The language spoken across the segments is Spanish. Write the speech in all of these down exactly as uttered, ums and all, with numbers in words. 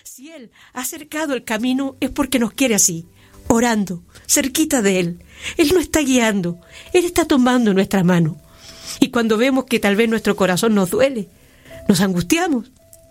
Si Él ha acercado el camino es porque nos quiere así, orando, cerquita de Él. Él nos está guiando, Él está tomando nuestra mano. Y cuando vemos que tal vez nuestro corazón nos duele, nos angustiamos,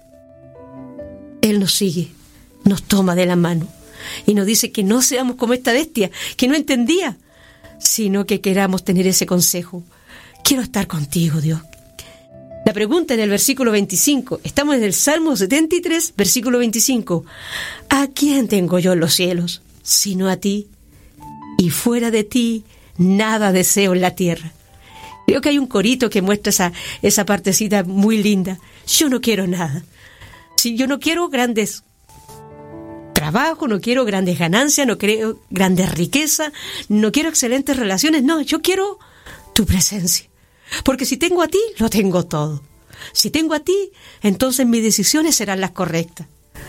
Él nos sigue, nos toma de la mano y nos dice que no seamos como esta bestia, que no entendía, sino que queramos tener ese consejo. Quiero estar contigo, Dios. La pregunta en el versículo veinticinco, estamos en el Salmo setenta y tres, versículo veinticinco. ¿A quién tengo yo en los cielos, sino a ti? Y fuera de ti, nada deseo en la tierra. Creo que hay un corito que muestra esa, esa partecita muy linda. Yo no quiero nada. Si yo no quiero grandes trabajos, no quiero grandes ganancias, no quiero grandes riquezas, no quiero excelentes relaciones, no, yo quiero tu presencia. Porque si tengo a ti, lo tengo todo. Si tengo a ti, entonces mis decisiones serán las correctas.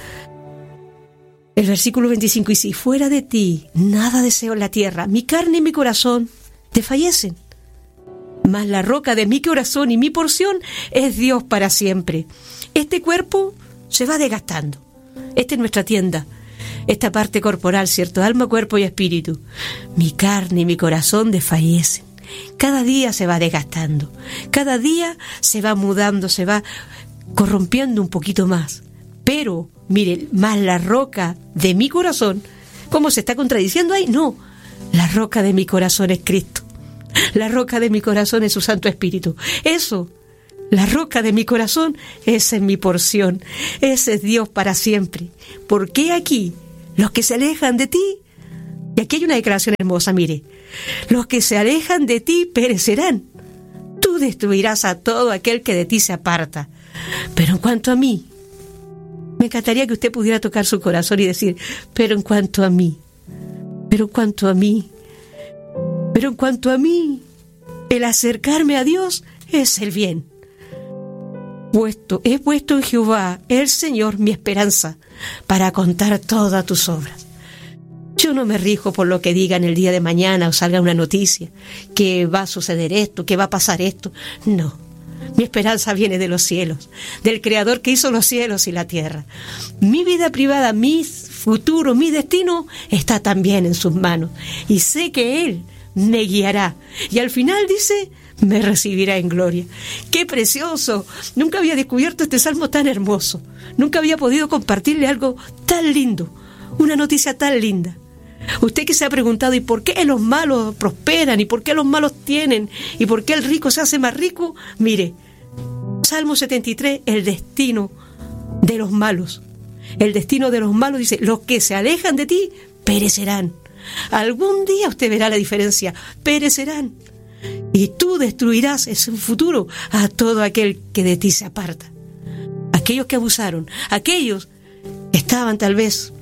El versículo veinticinco, y si fuera de ti, nada deseo en la tierra, mi carne y mi corazón desfallecen. Mas la roca de mi corazón y mi porción es Dios para siempre. Este cuerpo se va desgastando. Esta es nuestra tienda. Esta parte corporal, ¿cierto? Alma, cuerpo y espíritu. Mi carne y mi corazón desfallecen. Cada día se va desgastando, cada día se va mudando, se va corrompiendo un poquito más. Pero, mire, más la roca de mi corazón, ¿cómo se está contradiciendo ahí? No, la roca de mi corazón es Cristo. La roca de mi corazón es su Santo Espíritu. Eso, la roca de mi corazón, esa es mi porción. Ese es Dios para siempre. ¿Por qué aquí los que se alejan de ti? Y aquí hay una declaración hermosa, mire. Los que se alejan de ti perecerán. Tú destruirás a todo aquel que de ti se aparta. Pero en cuanto a mí, me encantaría que usted pudiera tocar su corazón y decir, pero en cuanto a mí, pero en cuanto a mí, pero en cuanto a mí, el acercarme a Dios es el bien. Puesto, he puesto en Jehová, el Señor, mi esperanza, para contar todas tus obras. Yo no me rijo por lo que digan el día de mañana o salga una noticia, que va a suceder esto, que va a pasar esto. No, mi esperanza viene de los cielos, del Creador que hizo los cielos y la tierra. Mi vida privada, mi futuro, mi destino está también en sus manos. Y sé que Él me guiará. Y al final dice, me recibirá en gloria. ¡Qué precioso! Nunca había descubierto este salmo tan hermoso. Nunca había podido compartirle algo tan lindo, una noticia tan linda. Usted que se ha preguntado, ¿y por qué los malos prosperan? ¿Y por qué los malos tienen? ¿Y por qué el rico se hace más rico? Mire, Salmo setenta y tres, el destino de los malos. El destino de los malos dice, los que se alejan de ti perecerán. Algún día usted verá la diferencia, perecerán. Y tú destruirás en su futuro a todo aquel que de ti se aparta. Aquellos que abusaron, aquellos que estaban tal vez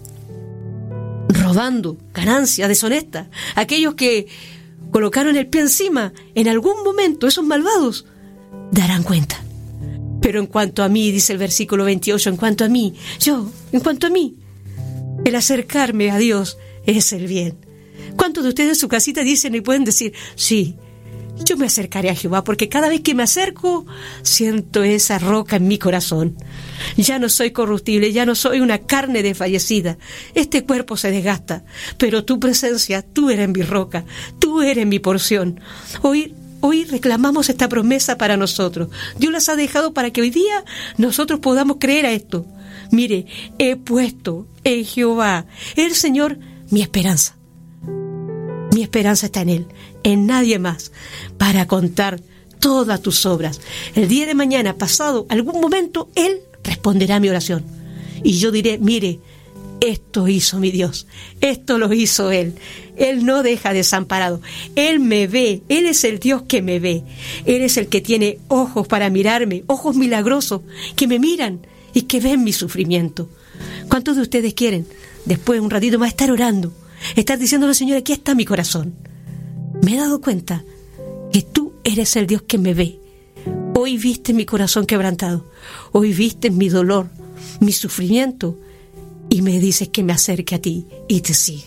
robando, ganancia deshonesta, aquellos que colocaron el pie encima, en algún momento esos malvados darán cuenta. Pero en cuanto a mí, dice el versículo veintiocho, en cuanto a mí, yo, en cuanto a mí, el acercarme a Dios es el bien. ¿Cuántos de ustedes en su casita dicen y pueden decir, sí, yo me acercaré a Jehová, porque cada vez que me acerco, siento esa roca en mi corazón. Ya no soy corruptible, ya no soy una carne desfallecida. Este cuerpo se desgasta, pero tu presencia, tú eres mi roca, tú eres mi porción. Hoy, hoy reclamamos esta promesa para nosotros. Dios las ha dejado para que hoy día nosotros podamos creer a esto. Mire, he puesto en Jehová, el Señor, mi esperanza. Mi esperanza está en Él, en nadie más, para contar todas tus obras. El día de mañana, pasado algún momento, Él responderá a mi oración. Y yo diré, mire, esto hizo mi Dios, esto lo hizo Él. Él no deja desamparado. Él me ve, Él es el Dios que me ve. Él es el que tiene ojos para mirarme, ojos milagrosos, que me miran y que ven mi sufrimiento. ¿Cuántos de ustedes quieren, después un ratito más, estar orando? Estar diciéndole, Señor, aquí está mi corazón. Me he dado cuenta que tú eres el Dios que me ve. Hoy viste mi corazón quebrantado. Hoy viste mi dolor, mi sufrimiento. Y me dices que me acerque a ti y te siga.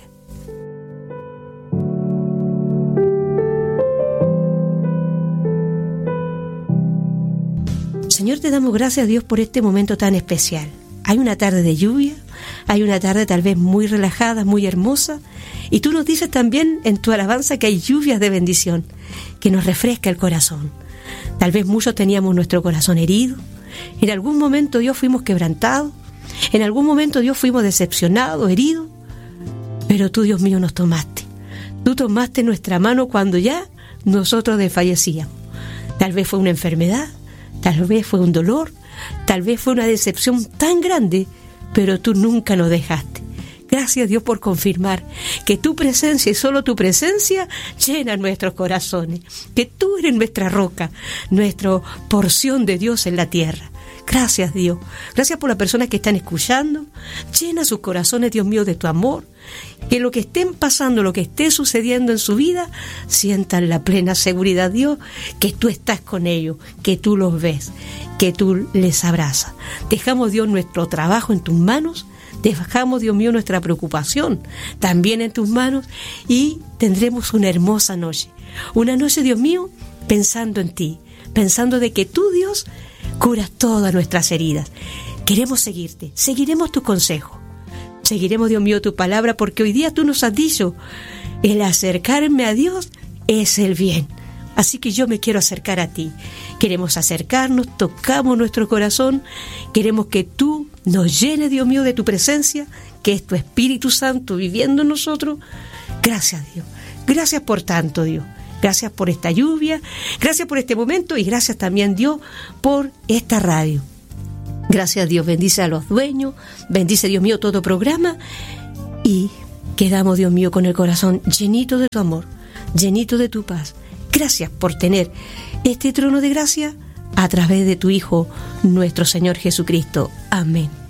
Señor, te damos gracias, Dios, por este momento tan especial. Hay una tarde de lluvia, hay una tarde tal vez muy relajada, muy hermosa, y tú nos dices también en tu alabanza que hay lluvias de bendición, que nos refresca el corazón. Tal vez muchos teníamos nuestro corazón herido, en algún momento Dios fuimos quebrantados, en algún momento Dios fuimos decepcionados, heridos, pero tú, Dios mío, nos tomaste. Tú tomaste nuestra mano cuando ya nosotros desfallecíamos. Tal vez fue una enfermedad, tal vez fue un dolor, tal vez fue una decepción tan grande, pero tú nunca nos dejaste. Gracias, Dios, por confirmar que tu presencia y solo tu presencia llena nuestros corazones, que tú eres nuestra roca, nuestra porción de Dios en la tierra. Gracias, Dios. Gracias por las personas que están escuchando. Llena sus corazones, Dios mío, de tu amor. Que lo que estén pasando, lo que esté sucediendo en su vida, sientan la plena seguridad, Dios, que tú estás con ellos, que tú los ves, que tú les abrazas. Dejamos, Dios, nuestro trabajo en tus manos. Dejamos, Dios mío, nuestra preocupación también en tus manos y tendremos una hermosa noche. Una noche, Dios mío, pensando en ti, pensando de que tú, Dios, curas todas nuestras heridas. Queremos seguirte, seguiremos tu consejo, seguiremos, Dios mío, tu palabra, porque hoy día tú nos has dicho, el acercarme a Dios es el bien. Así que yo me quiero acercar a ti. Queremos acercarnos, tocamos nuestro corazón, queremos que tú nos llenes, Dios mío, de tu presencia, que es tu Espíritu Santo viviendo en nosotros. Gracias, Dios. Gracias por tanto, Dios. Gracias por esta lluvia, gracias por este momento y gracias también, Dios, por esta radio. Gracias, Dios. Bendice a los dueños, bendice, Dios mío, todo programa y quedamos, Dios mío, con el corazón llenito de tu amor, llenito de tu paz. Gracias por tener este trono de gracia a través de tu Hijo, nuestro Señor Jesucristo. Amén.